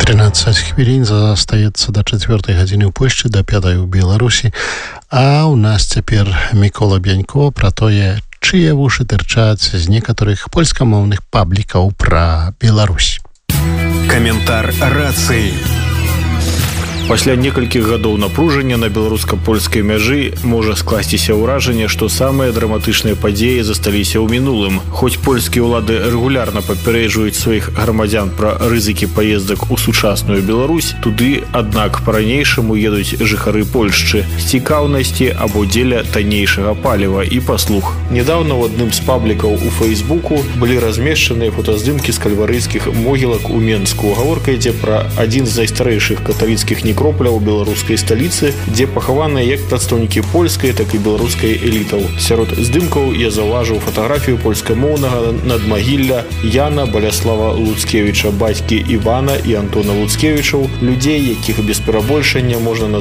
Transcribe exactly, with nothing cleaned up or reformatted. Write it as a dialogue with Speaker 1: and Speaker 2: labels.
Speaker 1: тринадцать хвілін застаецца да чацвёртай гадзіны ў Польшчы, да пятай у Беларусі. А ў нас цяпер Мікола Бянько пра тое, чые вушы тырчаць з некаторых польскамоўных паблікаў пра Беларусь.
Speaker 2: Каментар рацыі. Пасля некалькіх гадоў напружання на беларуска-польскай мяжы можа скласціся ўражанне, што самыя драматычныя падзеі засталіся ў мінулым. Хоць польскія ўлады рэгулярна папярэджваюць сваіх грамадзян пра рызыкі паездак у сучасную Беларусь, туды, аднак, па-ранейшаму едуць жыхары Польшчы з цікаўнасці або дзеля таннейшага паліва і паслуг. Нядаўна ў адным з паблікаў у Фейсбуку былі размешчаныя фотаздымкі з кальварыйскіх могілак у Менску. Гаворка ідзе пра адзін з найстарэйшых каталіцкіх некропляў беларускай сталіцы, дзе пахаваныя як прадстаўнікі польскай, так і беларускай элітаў. Сярод здымкаў я заўважыў фатаграфію польскамоўнага надмагілля Яна Баляслава Луцкевіча, бацькі Івана і Антона Луцкевічаў, людзей, якіх без перабольшання можна